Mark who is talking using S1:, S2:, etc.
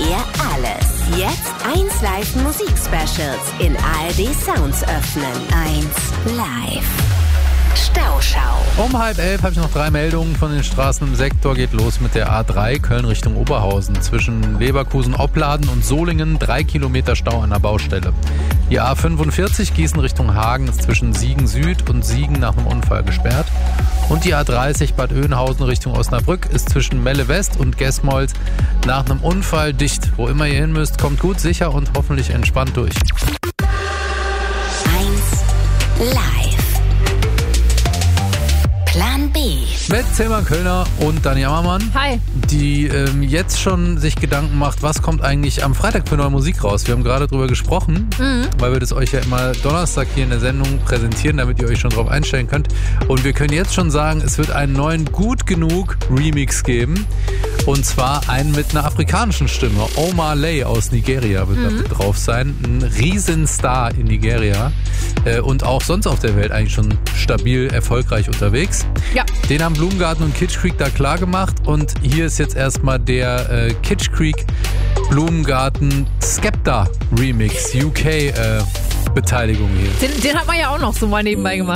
S1: ihr alles. Jetzt 1 Live Musik-Specials in ARD Sounds öffnen. 1 Live. Stauschau.
S2: Um 10:30 habe ich noch 3 Meldungen von den Straßen im Sektor. Geht los mit der A3 Köln Richtung Oberhausen. Zwischen Leverkusen-Opladen und Solingen 3 Kilometer Stau an der Baustelle. Die A45 Gießen Richtung Hagen ist zwischen Siegen Süd und Siegen nach einem Unfall gesperrt. Und die A30 Bad Oeynhausen Richtung Osnabrück ist zwischen Melle West und Gesmold nach einem Unfall dicht. Wo immer ihr hin müsst, kommt gut, sicher und hoffentlich entspannt durch.
S1: 1 Live. Plan B.
S2: Mit Tilman Kölner und Dani Ammermann.
S3: Hi.
S2: Die jetzt schon sich Gedanken macht, was kommt eigentlich am Freitag für neue Musik raus. Wir haben gerade drüber gesprochen, weil wir das euch ja immer Donnerstag hier in der Sendung präsentieren, damit ihr euch schon drauf einstellen könnt. Und wir können jetzt schon sagen, es wird einen neuen Gut Genug Remix geben. Und zwar einen mit einer afrikanischen Stimme. Omah Lay aus Nigeria wird da drauf sein. Ein Riesenstar in Nigeria. Und auch sonst auf der Welt eigentlich schon stabil erfolgreich unterwegs.
S3: Ja.
S2: Den haben Blumengarten und Kitsch Creek da klar gemacht. Und hier ist jetzt erstmal der Kitsch Creek Blumengarten Skepta Remix UK Beteiligung hier.
S3: Den hat man ja auch noch so mal nebenbei gemacht.